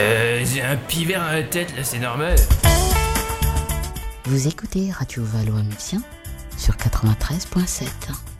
J'ai un pivert à la tête, là, c'est normal. Vous écoutez Radio Valois-Mucien sur 93.7.